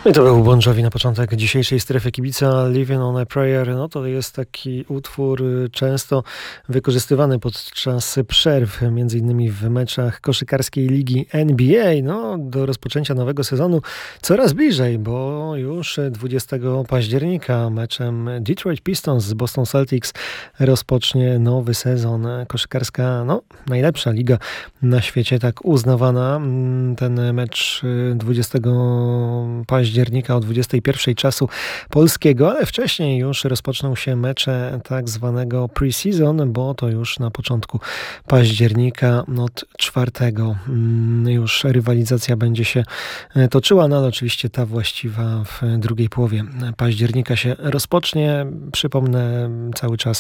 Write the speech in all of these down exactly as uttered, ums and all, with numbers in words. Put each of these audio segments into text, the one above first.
No i to był Bon Jovi na początek dzisiejszej strefy kibica. Living on a Prayer, no to jest taki utwór często wykorzystywany podczas przerw, między innymi w meczach koszykarskiej ligi N B A. No, do rozpoczęcia nowego sezonu coraz bliżej, bo już dwudziestego października meczem Detroit Pistons z Boston Celtics rozpocznie nowy sezon. Koszykarska, no, najlepsza liga na świecie, tak uznawana. Ten mecz dwudziestego października o dwudziestej pierwszej czasu polskiego, ale wcześniej już rozpoczną się mecze tak zwanego pre-season, bo to już na początku października od czwartego już rywalizacja będzie się toczyła, no ale oczywiście ta właściwa w drugiej połowie października się rozpocznie. Przypomnę, cały czas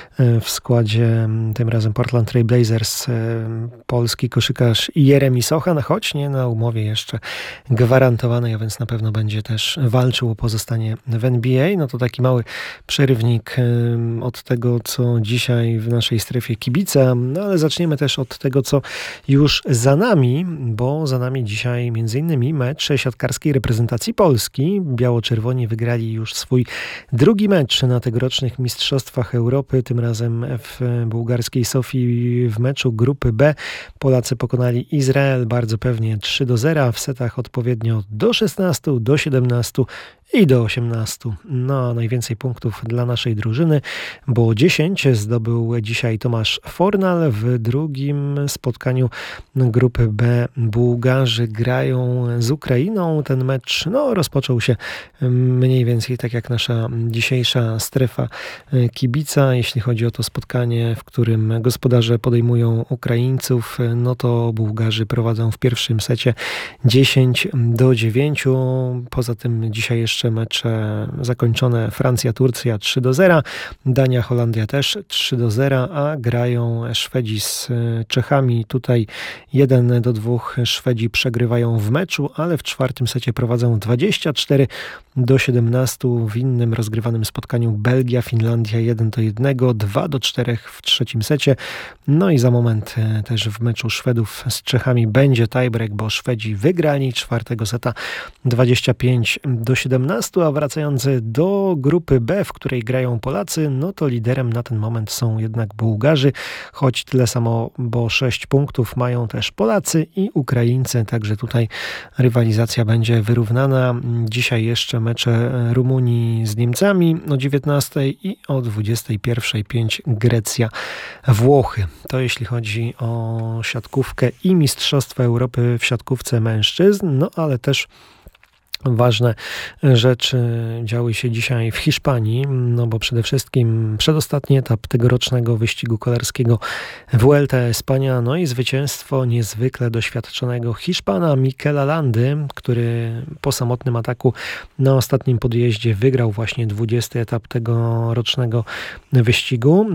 w składzie tym razem Portland Trail Blazers polski koszykarz Jeremi Sochan, choć nie na umowie jeszcze gwarantowanej, a więc na pewno będzie też walczył o pozostanie w N B A. No to taki mały przerywnik od tego, co dzisiaj w naszej strefie kibica, no ale zaczniemy też od tego, co już za nami, bo za nami dzisiaj między innymi mecz siatkarskiej reprezentacji Polski. Biało-czerwoni wygrali już swój drugi mecz na tegorocznych Mistrzostwach Europy, tym razem w bułgarskiej Sofii w meczu grupy B. Polacy pokonali Izrael bardzo pewnie trzy do zera w setach odpowiednio do szesnastu, do siedemnastu i do osiemnastu. No, najwięcej punktów dla naszej drużyny, bo dziesięć zdobył dzisiaj Tomasz Fornal. W drugim spotkaniu grupy B Bułgarzy grają z Ukrainą. Ten mecz no, rozpoczął się mniej więcej tak jak nasza dzisiejsza strefa kibica. Jeśli chodzi o to spotkanie, w którym gospodarze podejmują Ukraińców, no to Bułgarzy prowadzą w pierwszym secie dziesięć do dziewięciu. Poza tym dzisiaj jeszcze mecze zakończone: Francja-Turcja trzy do zera, Dania-Holandia też trzy do zera, a grają Szwedzi z Czechami. Tutaj jeden do dwóch Szwedzi przegrywają w meczu, ale w czwartym secie prowadzą dwadzieścia cztery do siedemnastu. W innym rozgrywanym spotkaniu Belgia-Finlandia jeden do jednego, dwa do czterech w trzecim secie. No i za moment też w meczu Szwedów z Czechami będzie tiebreak, bo Szwedzi wygrali czwartego seta dwadzieścia pięć do siedemnastu, a wracając do grupy B, w której grają Polacy, no to liderem na ten moment są jednak Bułgarzy, choć tyle samo, bo sześć punktów mają też Polacy i Ukraińcy, także tutaj rywalizacja będzie wyrównana. Dzisiaj jeszcze mecze Rumunii z Niemcami o dziewiętnastej i o dwudziestej pierwszej pięć Grecja-Włochy. To jeśli chodzi o siatkówkę i Mistrzostwa Europy w siatkówce mężczyzn, no ale też ważne rzeczy działy się dzisiaj w Hiszpanii, no bo przede wszystkim przedostatni etap tegorocznego wyścigu kolarskiego Vuelta a España, no i zwycięstwo niezwykle doświadczonego Hiszpana Mikela Landy, który po samotnym ataku na ostatnim podjeździe wygrał właśnie dwudziesty etap tegorocznego wyścigu.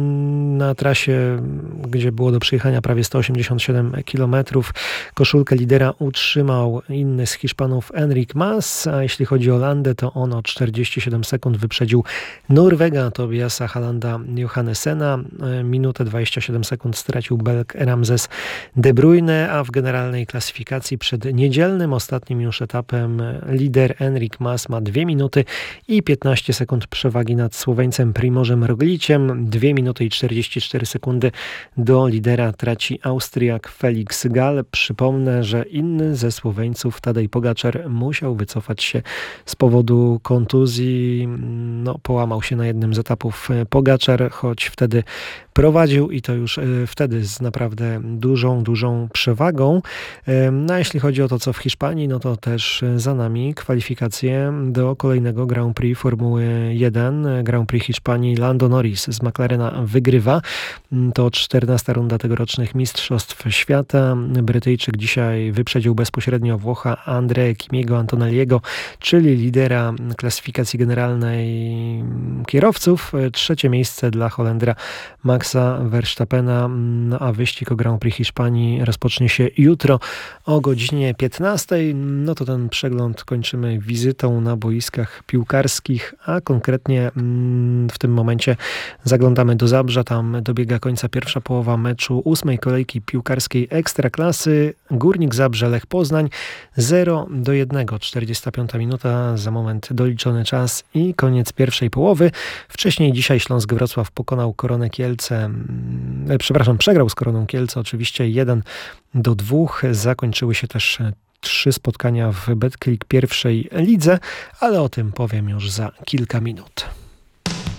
Na trasie, gdzie było do przejechania prawie sto osiemdziesiąt siedem kilometrów, koszulkę lidera utrzymał inny z Hiszpanów Enric Mas, a jeśli chodzi o Landę, to on o czterdzieści siedem sekund wyprzedził Norwega Tobiasa Halanda Johannessena. Minutę dwadzieścia siedem sekund stracił Belg Ramses De Bruyne, a w generalnej klasyfikacji przed niedzielnym ostatnim już etapem lider Enric Mas ma dwie minuty i piętnaście sekund przewagi nad Słoweńcem Primożem Rogliciem. dwie minuty i czterdzieści cztery sekundy do lidera traci Austriak Felix Gall. Przypomnę, że inny ze Słoweńców, Tadej Pogačar, musiał wycofać się z powodu kontuzji. No, połamał się na jednym z etapów Pogačar, choć wtedy prowadził i to już wtedy z naprawdę dużą, dużą przewagą. No a jeśli chodzi o to, co w Hiszpanii, no to też za nami kwalifikacje do kolejnego Grand Prix Formuły jeden. Grand Prix Hiszpanii. Lando Norris z McLarena wygrywa. To czternasta runda tegorocznych Mistrzostw Świata. Brytyjczyk dzisiaj wyprzedził bezpośrednio Włocha André Kimiego Antonelliego, czyli lidera klasyfikacji generalnej kierowców. Trzecie miejsce dla Holendra Maxa Verstappena, no a wyścig o Grand Prix Hiszpanii rozpocznie się jutro o godzinie piętnastej. No to ten przegląd kończymy wizytą na boiskach piłkarskich, a konkretnie w tym momencie zaglądamy do Zabrza. Tam dobiega końca pierwsza połowa meczu ósmej kolejki piłkarskiej Ekstraklasy. Górnik Zabrze Lech Poznań zero do jednego. czterdziesta piąta minuta, za moment doliczony czas i koniec pierwszej połowy. Wcześniej dzisiaj Śląsk Wrocław pokonał Koronę Kielce, e, przepraszam, przegrał z Koroną Kielce, oczywiście jeden do dwóch. Zakończyły się też trzy spotkania w Betclic pierwszej lidze, ale o tym powiem już za kilka minut.